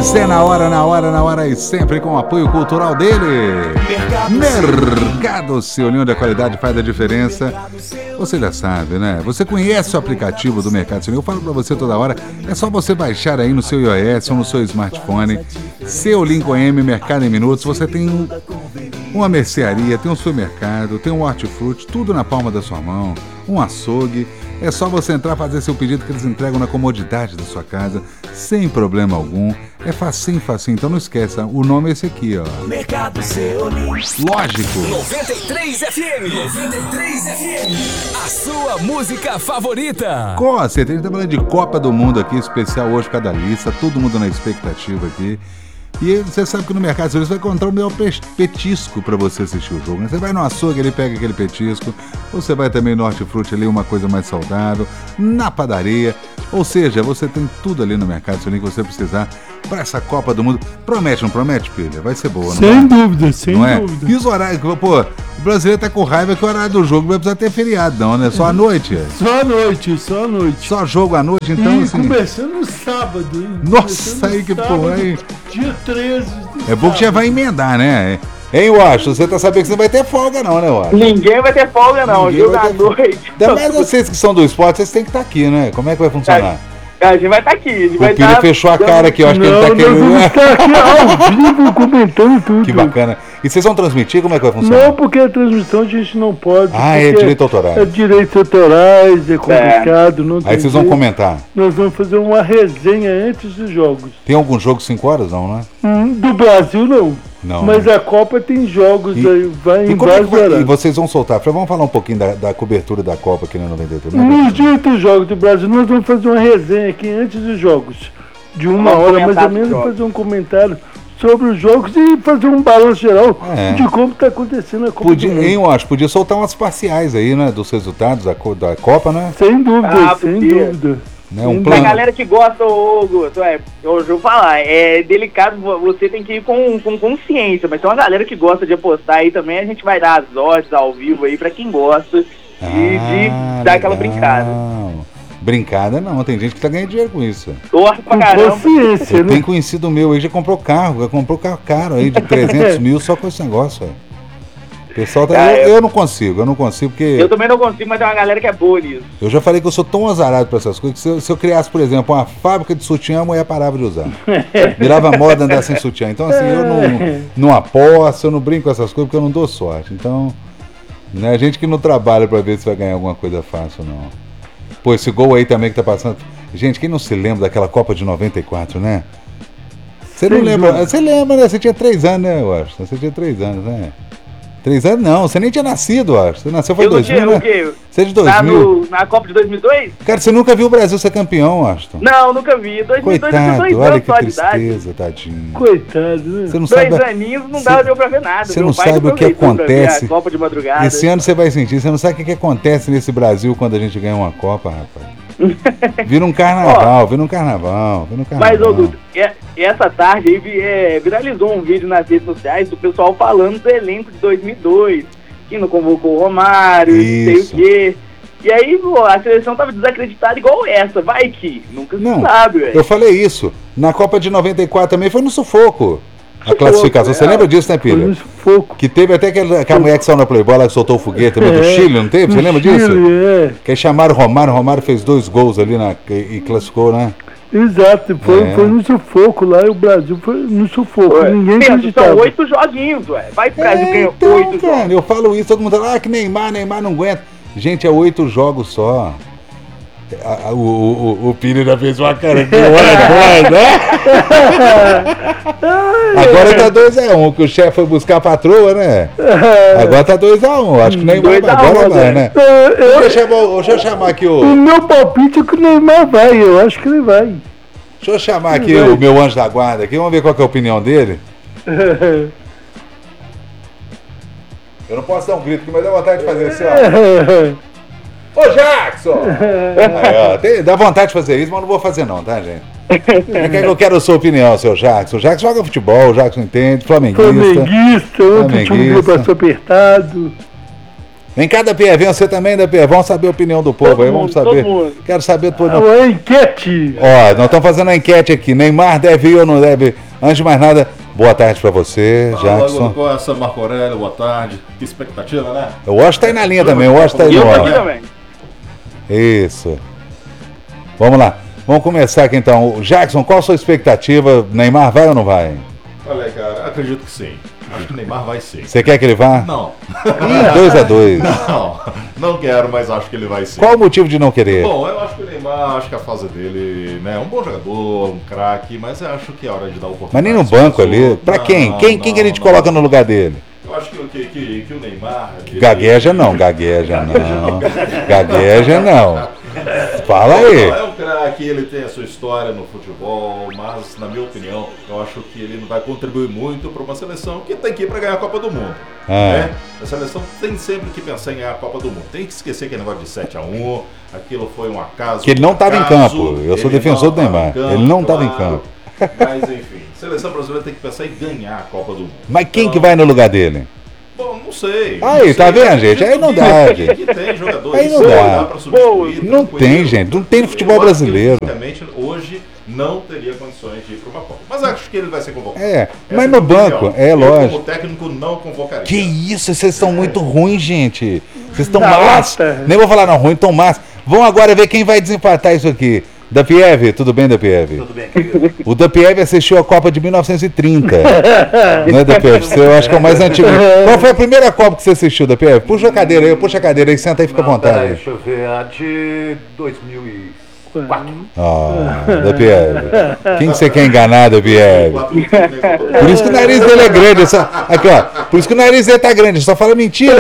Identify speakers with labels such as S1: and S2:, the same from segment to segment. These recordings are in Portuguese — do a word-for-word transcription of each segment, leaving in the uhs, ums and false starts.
S1: Pois é, na hora, na hora, na hora e sempre com o apoio cultural dele. Mercado Seu, onde a qualidade faz a diferença. Você já sabe, né? Você conhece o aplicativo do Mercado Seu. Eu falo pra você toda hora. É só você baixar aí no seu iOS ou no seu smartphone. Seu Lincoln M, Mercado em Minutos. Você tem um, uma mercearia, tem um supermercado, tem um hortifruti, tudo na palma da sua mão. Um açougue. É só você entrar, fazer seu pedido que eles entregam na comodidade da sua casa, sem problema algum. É facinho, facinho. Então não esqueça, o nome é esse aqui, ó.
S2: Mercado Seu.
S1: Lógico.
S2: noventa e três F M. noventa e três F M. A sua música favorita.
S1: Com certeza, a gente tá falando de Copa do Mundo aqui, especial hoje com a Dalissa, todo mundo na expectativa aqui. E você sabe que no Mercado Seu você vai encontrar o melhor petisco para você assistir o jogo, né? Você vai no açougue, ele pega aquele petisco, ou você vai também no hortifruti ali, uma coisa mais saudável, na padaria, ou seja, você tem tudo ali no Mercado Seu que você precisar para essa Copa do Mundo. Promete, não promete, filha? Vai ser boa, não
S3: Sem
S1: é?
S3: dúvida, sem
S1: não é?
S3: dúvida.
S1: E os horários, pô, o brasileiro tá com raiva que o horário do jogo não vai precisar ter feriado não, né? Só à noite. É?
S3: Só à noite, só à noite.
S1: Só jogo à noite, então
S3: e
S1: assim...
S3: começando no sábado, hein?
S1: Nossa, aí que
S3: sábado,
S1: porra, aí...
S3: Dia treze de
S1: É bom que já vai emendar, né? Hein, Washington? Você tá sabendo que você não vai ter folga não, né, Washington?
S4: Ninguém vai ter folga não,
S1: Ninguém
S4: jogo
S1: vai
S4: à
S1: ter folga.
S4: noite.
S1: Ainda mais vocês que são do esporte, vocês têm que estar aqui, né? Como é que vai funcionar?
S4: A gente vai estar aqui, a gente
S1: O
S4: vai
S1: Pira
S4: estar...
S1: fechou a cara aqui, eu acho que ele tá
S3: Não, nós
S1: querendo...
S3: vamos estar aqui ao vivo comentando tudo.
S1: Que bacana. E vocês vão transmitir? Como é que vai funcionar?
S3: Não, porque a transmissão a gente não pode.
S1: Ah, é
S3: porque
S1: direito autoral.
S3: É direitos autorais, é complicado, não tem
S1: Aí vocês vão
S3: jeito.
S1: comentar.
S3: Nós vamos fazer uma resenha antes dos jogos.
S1: Tem algum jogo cinco horas, não, né?
S3: Hum, do Brasil não.
S1: Não,
S3: Mas
S1: né?
S3: a Copa tem jogos
S1: E-
S3: aí, vai
S1: E
S3: em
S1: como é que
S3: vários
S1: vai... E
S3: horários.
S1: vocês vão soltar? Vamos falar um pouquinho da, da cobertura da Copa aqui no noventa e três.
S3: Nos dias dos jogos do Brasil, nós vamos fazer uma resenha aqui antes dos jogos. De uma
S4: Vamos
S3: hora mais
S4: comentar
S3: ou
S4: dos
S3: menos,
S4: jogos.
S3: fazer um comentário sobre os jogos e fazer um balanço geral
S1: É.
S3: de como está acontecendo a Copa
S1: Podia,
S3: do Mundo.
S1: hein, eu acho, podia soltar umas parciais aí, né? Dos resultados da, co- da Copa, né?
S3: Sem dúvida,
S4: Ah,
S3: sem
S4: podia.
S3: dúvida.
S1: né? Um
S3: Sim,
S4: Pra
S1: plano.
S4: galera que gosta, ô Guto, é, eu vou falar, é delicado, você tem que ir com, com consciência, mas tem uma galera que gosta de apostar aí também, a gente vai dar as odds ao vivo aí pra quem gosta de,
S1: Ah,
S4: de dar aquela
S1: legal.
S4: brincada.
S1: Brincada não, tem gente que tá ganhando dinheiro com isso.
S4: Torce pra
S3: Com
S4: caramba.
S3: consciência,
S1: Eu
S3: né?
S1: tenho conhecido meu aí, já comprou carro, já comprou carro caro aí de trezentos mil só com esse negócio, velho. O pessoal tá...
S4: Ah,
S1: eu,
S4: eu-
S1: eu não consigo, eu não consigo, porque
S4: Eu também não consigo, mas tem uma galera que é boa nisso.
S1: eu já falei que eu sou tão azarado pra essas coisas que se eu, se eu criasse, por exemplo, uma fábrica de sutiã, a mulher parava de usar. Virava moda andar sem sutiã. Então, assim, eu não, não aposto, eu não brinco com essas coisas porque eu não dou sorte. Então, né, a gente que não trabalha pra ver se vai ganhar alguma coisa fácil, não. Pô, esse gol aí também que tá passando. Gente, quem não se lembra daquela Copa de noventa e quatro, né? Você não
S3: Sem
S1: lembra?
S3: dúvida.
S1: Você lembra, né? Você tinha três anos, né, eu acho. Você tinha três anos, né? Três anos não, você nem tinha nascido, eu acho. Você nasceu foi em
S4: Eu não
S1: dois mil,
S4: tinha,
S1: né?
S4: o quê?
S1: Você é de
S4: Tá
S1: dois mil.
S4: no, na Copa de dois mil e dois?
S1: Cara, você nunca viu o Brasil ser campeão, Aston.
S4: Não, nunca vi. dois mil e dois eu tinha
S1: Coitado,
S4: dois
S1: olha
S4: anos
S1: que
S4: só de idade.
S1: tristeza, tadinho.
S3: Coitado, né?
S1: Você não
S4: Dois
S1: sabe.
S4: aninhos não
S1: Você-
S4: dava deu pra ver nada.
S1: você
S4: Meu
S1: não
S4: pai
S1: sabe o que
S4: aproveitou pra ver
S1: acontece.
S4: A Copa de madrugada.
S1: Esse ano você vai sentir, você não sabe o que, que acontece nesse Brasil quando a gente ganha uma Copa, rapaz. Vira um carnaval, vira um carnaval, vira um carnaval.
S4: Mas, ô Guto, e- e essa tarde aí vi- é, viralizou um vídeo nas redes sociais do pessoal falando do elenco de dois mil e dois, que não convocou o Romário,
S1: Isso.
S4: não sei o quê. E aí, pô, a seleção tava desacreditada igual essa, vai que, nunca
S1: Não,
S4: se sabe, velho.
S1: eu falei isso. Na Copa de noventa e quatro também foi no sufoco. A
S4: Sufoco,
S1: classificação. Você
S4: é.
S1: lembra disso, né,
S3: Foi
S1: Pilha?
S3: um sufoco.
S1: Que teve até aquela, aquela mulher que saiu na Playboy lá que soltou o foguete também do
S3: É,
S1: Chile, não teve? Você
S3: no
S1: lembra
S3: Chile,
S1: disso?
S3: É.
S1: Que aí chamaram o Romário, o Romário fez dois gols ali na, e, e classificou, né?
S3: Exato, foi,
S1: É.
S3: foi no sufoco lá e o Brasil foi no sufoco.
S4: Ué,
S3: Ninguém
S4: pensa,
S3: acreditava.
S4: são oito joguinhos, ué. Vai que o Brasil
S1: É,
S4: ganha
S1: então,
S4: oito
S1: cara,
S4: jogos.
S1: eu falo isso, todo mundo fala, ah, que Neymar, Neymar não aguenta. Gente, é oito jogos só. A- a- O, o, o, o Pires já fez uma cara de olha atrás, né? Agora tá dois a um, que o chefe foi buscar a patroa, né? Agora tá dois a um, acho que Neymar
S4: dois a
S1: agora
S4: um,
S1: vai,
S4: né?
S1: né?
S3: Eu- eu-
S1: Deixa eu, chamar, deixa eu chamar aqui
S3: o
S1: o...
S3: meu palpite é que o Neymar vai, eu acho que ele vai.
S1: Deixa eu chamar aqui o meu anjo da guarda aqui, vamos ver qual que é a opinião dele. Eu não posso dar um grito aqui, mas dá vontade de fazer assim, ó. Ô, Jackson! Aí, ó, tem- dá vontade de fazer isso, mas não vou fazer não, tá, gente? É que eu quero a sua opinião, seu Jackson. O Jackson joga futebol, o Jackson entende, flamenguista.
S3: Flamenguista, outro time
S1: Flamenguista.
S3: que passou apertado.
S1: Vem cá da P E, vem você também da P E. Vamos saber a opinião do povo
S3: Todo
S1: aí, vamos
S3: mundo,
S1: saber.
S3: todo mundo.
S1: Quero saber do povo.
S3: É uma enquete.
S1: Ó, nós estamos fazendo a enquete aqui. Neymar deve ir ou não deve? Antes de mais nada, boa tarde pra você,
S5: Fala,
S1: Jackson.
S5: Costa, Marco Aurélio, boa tarde. Que expectativa, né?
S1: O Washington tá aí na linha também, o Washington tá aí
S4: E
S1: no
S4: eu aqui
S1: ar.
S4: também.
S1: Isso. Vamos lá. Vamos começar aqui então. Jackson, qual a sua expectativa? Neymar vai ou não vai?
S5: Olha, cara, acredito que sim. Acho que o Neymar vai sim.
S1: Você quer que ele vá?
S5: Não.
S1: Ih, dois a dois.
S5: Não, não quero, mas acho que ele vai sim.
S1: Qual o motivo de não querer?
S5: Bom, eu acho que o Neymar, acho que a fase dele, né, é um bom jogador, um craque, mas eu acho que é hora de dar oportunidade.
S1: Mas nem no banco ali. Pra
S5: Não,
S1: quem? Quem, quem que a gente
S5: não,
S1: coloca
S5: não.
S1: no lugar dele?
S5: Eu acho que, que, que, que o Neymar... ele-
S1: Gagueja não, gagueja não. Gagueja não. Fala aí.
S5: É um craque, ele tem a sua história no futebol, mas, na minha opinião, eu acho que ele não vai contribuir muito para uma seleção que tem que ir para ganhar a Copa do Mundo.
S1: Ah.
S5: Né? A seleção tem sempre que pensar em ganhar a Copa do Mundo. Tem que esquecer que é negócio de sete a um, aquilo foi um acaso.
S1: Que ele não estava em
S5: acaso,
S1: campo. Eu sou
S5: ele
S1: defensor do
S5: não tava
S1: Neymar.
S5: em campo,
S1: Ele não estava em
S5: claro.
S1: campo.
S5: Mas, enfim, a seleção brasileira tem que pensar em ganhar a Copa do Mundo.
S1: Mas quem
S5: Então,
S1: que vai no lugar dele?
S5: Bom, não sei.
S1: Aí,
S5: não
S1: tá
S5: sei.
S1: vendo, gente? Aí não
S5: Que-
S1: dá,
S5: que-
S1: gente.
S5: que tem jogadores
S1: Aí não
S5: que
S1: dá.
S5: dá pra substituir,
S1: Não
S5: tranquilo.
S1: tem, gente. Não tem no futebol
S5: Eu acho que
S1: brasileiro.
S5: ele, Realmente, hoje não teria condições de ir para uma Copa. Mas acho que ele vai ser convocado.
S1: É,
S5: Essa
S1: mas
S5: é a
S1: no
S5: minha
S1: banco,
S5: opinião.
S1: é
S5: Eu,
S1: lógico.
S5: como técnico, não convocaria.
S1: Que isso, vocês estão muito ruins, gente. Vocês estão
S3: Na
S1: massa.
S3: lata.
S1: Nem vou falar não, ruim, estão massa. Vamos agora ver quem vai desempatar isso aqui. Da Pieve, tudo bem, Da Pieve?
S6: Tudo bem, querido.
S1: O Da Pieve assistiu a Copa de mil novecentos e trinta. Não é, Da Pieve? Você, eu acho que é o mais antigo. Qual foi a primeira Copa que você assistiu, Da Pieve? Puxa a cadeira aí, puxa a cadeira aí, senta aí, fica à
S6: Não, peraí,
S1: vontade.
S6: deixa eu ver, a de dois mil e quatro.
S1: Ah, Da Pieve. Quem que você quer enganar, Da Pieve?
S5: Quatro minutos, né, com-
S1: Por isso que o nariz dele é grande. Só... Aqui, ó. Por isso que o nariz dele tá grande. Só fala mentira,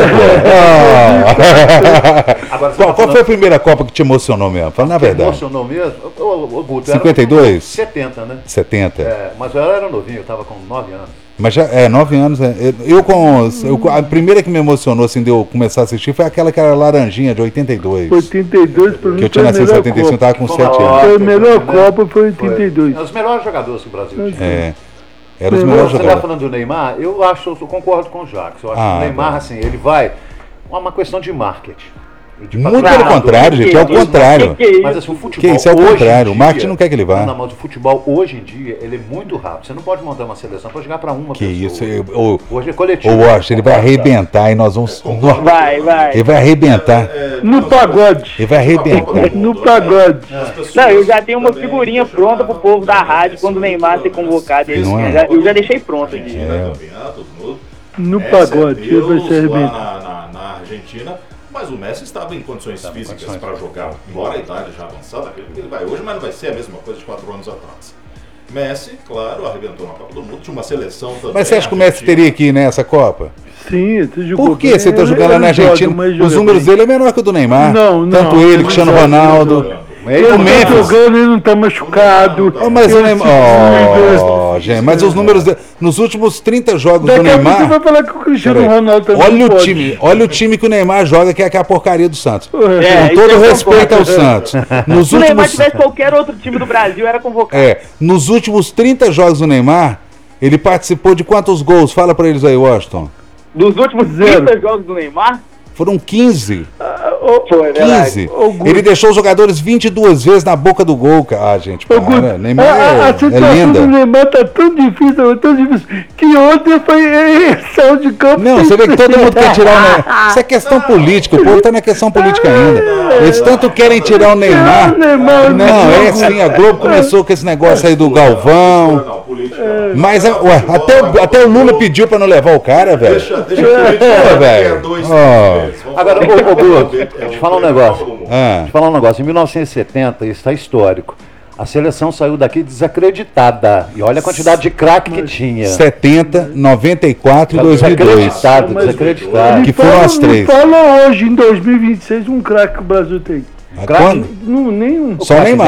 S1: pô. Ah.
S6: Agora, você
S1: Qual,
S6: tá
S1: qual foi a
S6: falando-
S1: primeira Copa que te emocionou mesmo? Fala na verdade.
S6: Emocionou mesmo? Ô, ô, ô, Guto, era
S1: cinquenta e dois?
S6: setenta, né?
S1: setenta.
S6: É, mas eu era novinho, eu tava com nove anos.
S1: Mas já, é, nove anos. é. Eu com. Eu, a primeira que me emocionou, assim, de eu começar a assistir foi aquela que era laranjinha, de oitenta e dois.
S3: oitenta e dois para mim
S1: Que eu
S3: foi
S1: tinha
S3: a
S1: nascido em
S3: melhor
S1: setenta e cinco, eu
S3: Copa.
S1: tava com
S6: Foi
S1: sete
S6: uma
S1: anos.
S3: Foi a
S6: ótima,
S3: melhor
S6: né?
S3: Copa, foi oitenta e dois.
S6: É os melhores jogadores que o Brasil tinha.
S1: É. Era os
S3: Você
S1: melhores
S6: Você está
S1: jogadores.
S6: falando do Neymar, eu acho, eu concordo com o Jacques. Eu acho
S1: Ah,
S6: que o Neymar,
S1: bom.
S6: assim, ele vai. É uma questão de marketing. De
S1: Muito
S6: patrocinador.
S1: pelo contrário, gente. É o
S4: Que isso?
S1: contrário.
S4: Que isso?
S6: Mas assim, o futebol
S1: Que isso, é o
S6: hoje em
S1: contrário, o
S6: dia-
S1: marketing não quer que ele vá.
S6: Não, mas o futebol hoje em dia, ele é muito rápido. Você não pode montar uma seleção para jogar para uma
S1: Que
S6: pessoa.
S1: isso. eu- O,
S6: Hoje é coletivo.
S1: o Washington, ele vai arrebentar e nós vamos.
S4: Vai, vai.
S1: Ele vai arrebentar.
S5: É,
S3: No
S5: não,
S3: pagode.
S1: Ele vai arrebentar.
S3: No pagode.
S5: as pessoas
S4: Não, eu já tenho uma
S5: também
S4: figurinha
S5: deixam
S4: pronta
S5: na
S4: pro povo da
S5: internet,
S4: rádio quando o Neymar ser convocado. Eu,
S1: Não é?
S4: já, eu já deixei pronto aqui.
S5: Argentina,
S1: É.
S5: campeonatos, no,
S3: No
S5: Messi
S3: pagode.
S5: é
S3: Ele vai
S5: Deus
S3: se arrebentar.
S5: lá na, na, na Argentina, mas o Messi estava em condições físicas
S6: condições.
S5: para jogar, embora a idade já avançada, acredito que ele vai hoje, mas não vai ser a mesma coisa de quatro anos atrás. Messi, claro, arrebentou na Copa do Mundo, tinha uma seleção também.
S1: Mas você acha que o Messi
S5: argentina.
S1: teria que ir nessa Copa?
S3: Sim, você jogou
S1: Por que
S3: bem.
S1: você está jogando lá na
S3: Ele joga,
S1: Argentina?
S3: mas
S1: Os
S3: joga
S1: números
S3: bem.
S1: dele é menor que o do Neymar.
S3: Não, não.
S1: Tanto ele,
S3: Ele
S1: Cristiano
S3: joga,
S1: Ronaldo.
S5: Jogando.
S3: Ele
S1: O
S3: não tá
S1: Memphis.
S3: jogando, ele não tá machucado.
S1: Oh, mas o
S3: Ele
S1: Neymar.
S3: se
S1: Oh, gente, mas os números dele, nos últimos trinta jogos do
S3: Daqui a pouco você vai
S1: Neymar.
S3: falar que o Cristiano
S1: Peraí.
S3: Ronaldo também
S1: Olha o
S3: pode.
S1: time, olha o time que o Neymar joga, que é aquela porcaria do Santos.
S4: É,
S1: Com
S4: isso
S1: todo
S4: eu
S1: respeito ao
S4: concordo.
S1: Santos. Nos
S4: Se o Neymar
S1: últimos,
S4: tivesse qualquer outro time do Brasil, era convocado.
S1: é, nos últimos trinta jogos do Neymar, ele participou de quantos gols? Fala pra eles aí, Washington.
S4: Dos últimos
S3: Zero.
S4: trinta jogos do Neymar,
S1: Foram quinze.
S4: foi, verdade.
S1: quinze.
S3: Ô, Guto.
S1: Ele deixou os jogadores vinte e duas vezes na boca do gol, cara. Ah, gente,
S3: Ô,
S1: para.
S3: Guto,
S1: Neymar
S3: a, a, a
S1: é, é
S3: situação do
S1: linda.
S3: Neymar tá tão difícil, é tão difícil, que ontem foi saiu de campo.
S1: Não, você vê que todo mundo quer tirar o Neymar. Isso é questão política, o povo tá na questão política ainda. Eles tanto querem tirar o Neymar.
S3: Tirar o Neymar,
S1: Não, é
S3: Guto.
S1: assim, a Globo começou com esse negócio aí do Galvão.
S5: Não, política não.
S1: Mas, a- ué, até, o- até o Lula pediu pra não levar o cara, velho.
S5: Deixa, deixa eu política
S1: É,
S5: falar,
S1: velho.
S5: é dois,
S1: Ó.
S5: três vezes. Vamos
S6: Agora,
S5: falar.
S6: ô, ô, Guto,
S5: É
S6: deixa eu
S5: o
S6: falar um
S5: prêmio
S6: negócio.
S5: Copa do Mundo.
S1: Ah,
S6: Deixa eu falar um negócio. Em mil novecentos e setenta, isso está histórico. A seleção saiu daqui desacreditada. E olha a quantidade de craque que tinha.
S1: setenta, noventa e quatro e dois mil e dois.
S6: Desacreditado,
S3: Mas-
S6: desacreditado.
S1: Que foram
S3: Fala-
S1: as três.
S3: Me fala hoje, em dois mil e vinte e seis, um craque que o Brasil tem.
S1: Quando?
S3: Não, nenhum.
S1: Só o Neymar.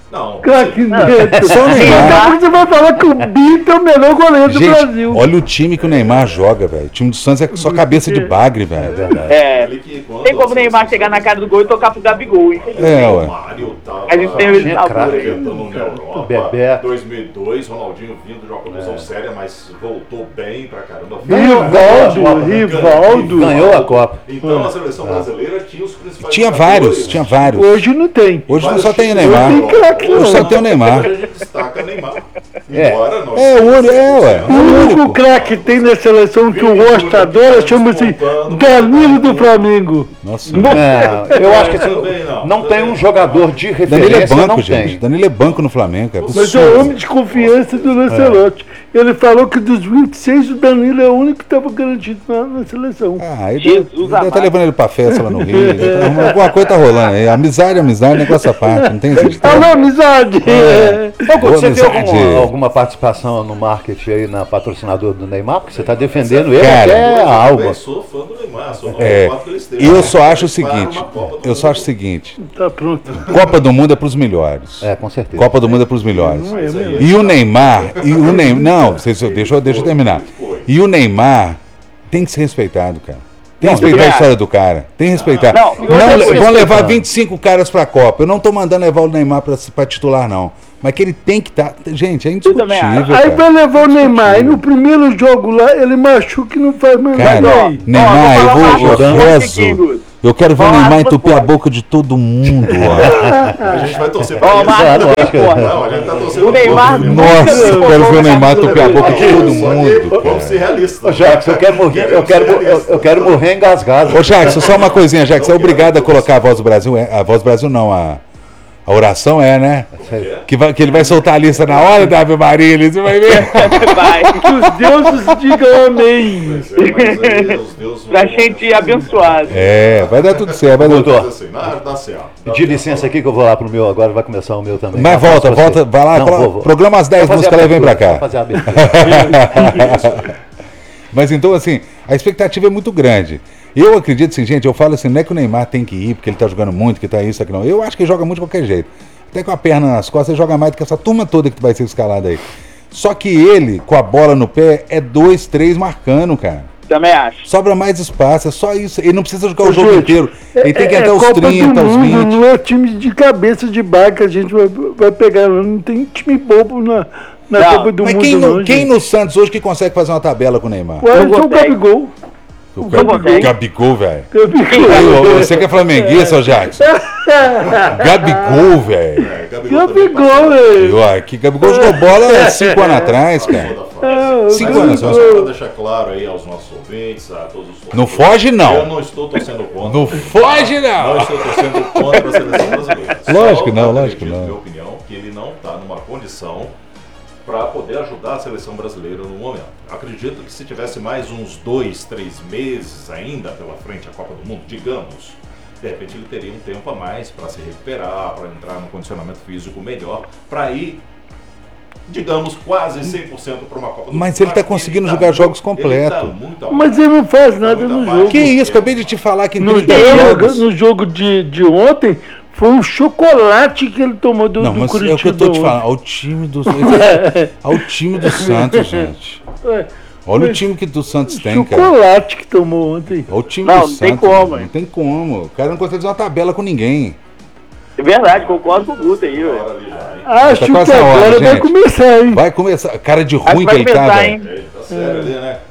S5: Não.
S3: Craque
S1: Só
S3: Neto.
S1: o Neymar.
S3: Então você vai falar que o Bito é o melhor goleiro do
S1: Gente,
S3: Brasil.
S1: olha o time que o Neymar joga, velho. O time do Santos é só cabeça de bagre, velho.
S4: É,
S5: Ele que, quando
S4: tem como o
S5: a
S4: Neymar
S5: seleção-
S4: chegar na cara do gol e tocar pro Gabigol, hein?
S1: É,
S5: O
S1: ué.
S5: Mário tava
S4: A gente tem esse
S6: Tinha
S4: sabor
S6: craque.
S4: aí.
S5: tentando na Europa.
S6: Bebé.
S5: dois mil e dois, Ronaldinho vindo de uma contusão séria, mas voltou bem pra caramba.
S3: Rivaldo, Rivaldo.
S6: Ganhou a Copa.
S5: Então a seleção brasileira tinha os principais
S1: Tinha
S5: jogadores.
S1: vários, tinha vários.
S3: Hoje não tem.
S1: Hoje não
S5: Vários
S1: só tem o
S5: times.
S1: Neymar.
S3: Não tem craque,
S1: Hoje só tem o Neymar.
S5: A gente destaca Neymar.
S6: É.
S5: Embora nós
S1: É, o único, é, ué.
S3: O único craque que tem na seleção que o Rocha adora chama-se Danilo do Flamengo.
S1: Nossa.
S6: Não, eu acho que
S5: Também
S6: não,
S5: não.
S6: não tem um jogador de
S1: Danilo é
S6: referência,
S1: banco,
S6: não
S1: gente.
S6: tem.
S1: Danilo é banco no Flamengo. É
S3: Mas é
S1: absurdo.
S3: o homem de confiança do Lancelotti. Ele falou que dos vinte e seis o Danilo é o único que estava garantido na, na seleção.
S1: Ah, ele
S4: Jesus
S1: deve- deve tá
S4: amado.
S1: levando ele pra festa lá no Rio. Ele tá arrumando- Alguma coisa tá rolando. É, amizade, amizade, negócio à parte. Não tem jeito.
S3: Alô, amizade!
S1: É.
S6: Ô, Guto, você tem
S1: amizade.
S6: alguma, alguma participação no marketing aí, na patrocinador do Neymar? Porque você está defendendo ele
S1: Cara,
S6: até a alma.
S5: Eu sou fã do Neymar, sou
S1: É,
S5: não que ele esteja.
S1: eu só acho o
S5: Para uma
S1: seguinte.
S5: Copa do
S1: Eu só
S5: Mundo.
S1: acho o seguinte.
S3: Tá pronto.
S1: Copa do Mundo é pros melhores.
S6: É, com certeza.
S1: Copa do Mundo é pros melhores.
S3: Não é mesmo.
S1: E o Neymar, e o Neymar, não, vocês- deixa, eu- deixa eu terminar. E o Neymar tem que ser respeitado, cara. Tem que respeitar a história do cara. Tem que respeitar.
S4: Não,
S1: Não,
S4: eu tô
S1: le- vão
S6: respeitando.
S1: levar vinte e cinco caras pra Copa. Eu não tô mandando levar o Neymar pra, pra titular, não. Mas que ele tem que estar. Gente, é
S4: também acho.
S1: indiscutível.
S3: Aí
S1: Cara.
S3: vai levar o Neymar. E no primeiro jogo lá, ele machuca e não faz mais
S1: Cara,
S3: nada aí.
S1: Neymar,
S4: Ó,
S1: eu
S4: vou
S1: vou,
S4: falar
S1: eu
S4: uma coisa
S1: rezo.
S4: aqui, Guto.
S1: Eu quero ver o
S4: Vamos lá,
S1: Neymar
S4: vamos
S1: entupir a
S4: embora.
S1: boca de todo mundo, ó.
S5: A gente vai torcer
S4: Ó,
S5: pra
S4: o
S5: ele.
S4: Marcos,
S6: lógico.
S4: porra.
S5: Não, a gente tá torcendo
S4: O Neymar
S5: contra ele.
S1: Nossa, eu quero ver o Neymar entupir a boca de todo
S5: Só que
S1: mundo.
S5: Vamos ser realistas.
S6: Ô, Jackson, eu quero morrer, eu quero, eu, eu quero morrer engasgado.
S1: Ô, Jackson, só uma coisinha, Jackson. É obrigado a colocar a voz do Brasil. é- A voz do Brasil não, a, a oração é, né? Que, vai- que ele vai soltar a lista na hora da Ave Maria, ali, você vai ver.
S4: Vai.
S3: Que os deuses digam amém.
S5: Mas aí os deuses
S4: Pra
S5: vão-
S4: gente abençoado.
S1: É, vai dar tudo certo, vai dar tudo
S6: Doutor,
S5: Assim, não, dá certo. Dá
S6: de
S5: certo.
S6: licença aqui que eu vou lá pro meu, agora vai começar o meu também.
S1: Mas
S6: Tá,
S1: volta,
S6: faço
S1: volta,
S6: você.
S1: vai lá,
S6: Não,
S1: colo-
S6: vou, vou.
S1: programa às dez
S6: Só fazer
S1: músicas,
S6: a
S1: aí vem pra
S6: abertura,
S1: cá.
S6: só fazer a abertura.
S1: Mas então, assim, a expectativa é muito grande. Eu acredito, assim, gente, eu falo assim, não é que o Neymar tem que ir, porque ele tá jogando muito, que tá isso, aqui não. Eu acho que ele joga muito de qualquer jeito. Até com a perna nas costas, ele joga mais do que essa turma toda que vai ser escalada aí. Só que ele, com a bola no pé, é dois, três marcando, cara.
S4: Também acho.
S1: Sobra mais espaço, é só isso. Ele não precisa jogar o
S3: Ô,
S1: jogo
S3: gente,
S1: inteiro. Ele tem que ir
S3: é
S1: até os
S3: Copa
S1: trinta,
S3: do
S1: os
S3: Mundo,
S1: vinte.
S3: não é time de cabeça de bar que a gente vai, vai pegar. Não tem time bobo na, na
S4: Não,
S3: Copa do
S1: Mas
S3: Mundo.
S1: quem, no,
S3: não,
S1: quem
S3: gente.
S1: no Santos hoje que consegue fazer uma tabela com o Neymar?
S3: O Alisson
S4: Eu gostei.
S3: Gabigol.
S1: O
S4: Gabigol.
S1: Gabigol, velho.
S3: Gabigol.
S1: Ô, Você que é flamenguista, ô Jackson? Gabigol, velho.
S5: É, Gabigol também
S3: Gabigol,
S5: passou.
S3: velho.
S1: E, ó, que Gabigol jogou bola cinco anos atrás, cara.
S5: Toda fase.
S3: Ah,
S1: Cinco
S5: Mas,
S1: anos,
S5: então,
S1: ó.
S5: só para deixar claro aí aos nossos ouvintes, a todos os
S1: Não foge, não.
S5: Eu não estou torcendo contra.
S1: Não foge, não.
S5: Não estou torcendo contra a seleção brasileira.
S1: Lógico que
S5: Só
S1: não, lógico que
S5: acredito,
S1: não.
S5: na minha opinião, que ele não está numa condição para poder ajudar a seleção brasileira no momento. Acredito que se tivesse mais uns dois, três meses ainda pela frente a Copa do Mundo, digamos, de repente ele teria um tempo a mais para se recuperar, para entrar no condicionamento físico melhor, para ir, digamos, quase cem por cento para uma Copa do
S1: Mas
S5: Mundo.
S1: ele tá
S5: Acho que
S1: conseguindo
S5: tá
S1: jogar
S5: muito-
S1: jogos
S5: ele
S1: completos.
S5: tá muito a
S3: Mas
S5: mais.
S3: ele não faz nada
S5: Muito
S3: no
S5: a mais.
S3: jogo.
S1: Que isso, acabei de te falar que em
S3: No
S1: trinta
S3: jogo,
S1: jogos...
S3: no jogo de, de ontem, foi um chocolate que ele tomou do,
S1: Não,
S3: do
S1: mas
S3: Curitiba.
S1: é o que eu tô te
S3: ontem.
S1: falando. Ao time do, ao time do Santos, gente.
S3: É,
S1: Olha o time que do Santos tem, cara.
S3: chocolate que tomou ontem.
S1: Olha o time
S4: Não,
S1: do
S4: não tem
S1: Santos.
S4: como,
S1: Não
S4: hein?
S1: tem como. O cara não consegue fazer uma tabela com ninguém.
S4: É verdade, concordo com o Guto aí, velho.
S5: Agora ali já, hein?
S3: Acho
S1: Tá
S3: que
S1: quase na hora,
S3: agora vai
S1: gente.
S3: começar, hein?
S1: Vai começar. Cara de
S4: Acho que
S1: ruim que
S4: vai
S1: ele tá,
S4: começar,
S1: velho.
S4: hein?
S5: Ele tá sério ali, né?